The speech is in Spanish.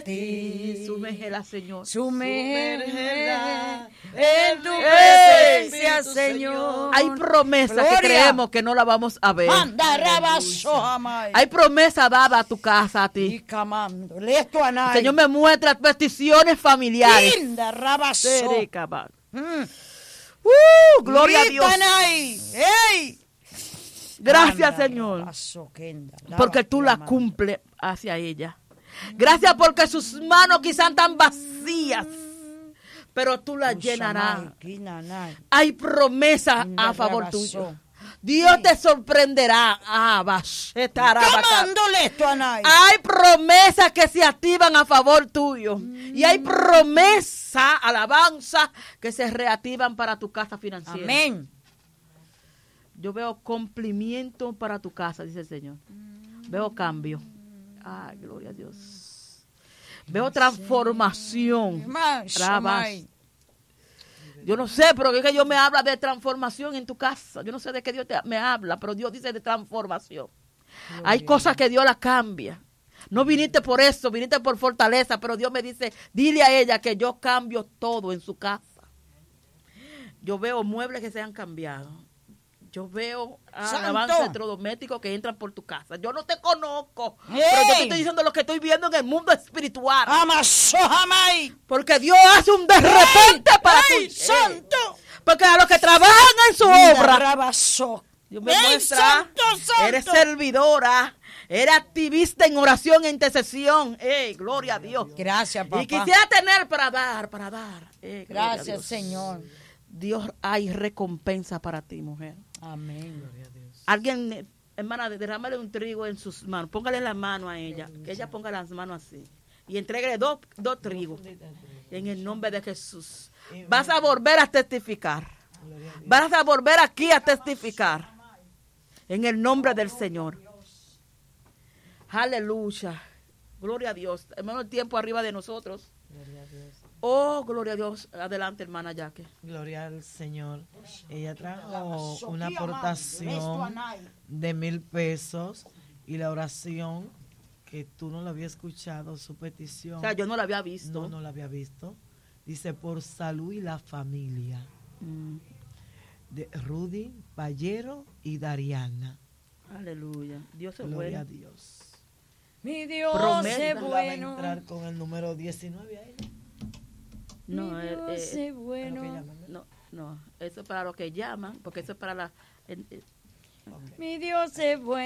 ti. Sumérgela, Señor. Sumérgela en tu presencia, Señor. Hay promesas Gloria. que creemos que no la vamos a ver. Hay promesa dada a tu casa, a ti. Señor, me muestra peticiones familiares. Gloria a Dios. Gracias, Señor, porque tú la cumples hacia ella. Gracias porque sus manos quizás están vacías, pero tú las llenarás. Hay promesas a favor tuyo. Dios te sorprenderá. Hay promesas que se activan a favor tuyo. Y hay promesas, alabanza, que se reactivan para tu casa financiera. Amén. Yo veo cumplimiento para tu casa, dice el Señor. Veo cambio. Ay, gloria a Dios. Veo transformación. Yo no sé, pero es que Dios me habla de transformación en tu casa. Yo no sé de qué Dios me habla, pero Dios dice de transformación. Hay cosas que Dios las cambia. No viniste por eso, viniste por fortaleza, pero Dios me dice, dile a ella que yo cambio todo en su casa. Yo veo muebles que se han cambiado. Yo veo alabanza electrodomésticos que entran por tu casa. Yo no te conozco, pero yo te estoy diciendo lo que estoy viendo en el mundo espiritual. Porque Dios hace un de repente para tu santo. Porque a los que trabajan en su obra, Dios me muestra, eres servidora, eres activista en oración e intercesión. Gloria a Dios. Gracias, papá. Y quisiera tener para dar. Gracias, Señor. Dios, hay recompensa para ti, mujer. Amén. Alguien, hermana, derrámale un trigo en sus manos. Póngale la mano a ella. Que ella ponga las manos así. Y entrégale dos trigos. En el nombre de Jesús. Vas a volver a testificar. Vas a volver aquí a testificar. En el nombre del Señor. Aleluya. Gloria a Dios. Hermano, el tiempo arriba de nosotros. Gloria a Dios. Oh, gloria a Dios. Adelante, hermana Jackie. Gloria al Señor. Ella trajo una aportación de 1,000 pesos y la oración que tú no la habías escuchado, su petición. O sea, yo no la había visto. No la había visto. Dice, por salud y la familia. De Rudy, Pallero y Dariana. Aleluya. Dios es Gloria bueno. a Dios. Mi Dios es bueno. Va a entrar con el número 19 ahí. No, es bueno. No, eso es para los que llaman, porque eso es para la... Mi Dios es bueno.